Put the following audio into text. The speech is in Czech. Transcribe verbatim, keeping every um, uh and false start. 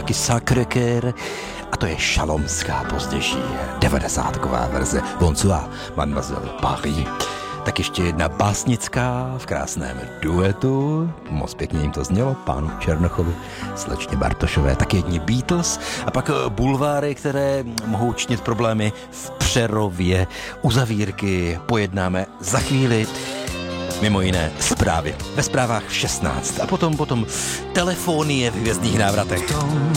taky Sacré-Cœur a to je šalomská pozdější devadesátková verze Bonsoir, Mademoiselle Paris. Tak ještě jedna básnická v krásném duetu, moc pěkně jim to znělo, pánu Černochovi, slečně Bartošové, tak jedni Beatles a pak bulváry, které mohou činit problémy v Přerově. Uzavírky pojednáme za chvíli, mimo jiné zprávy ve zprávách v šestnáct a potom potom telefonie v hvězdných návratech.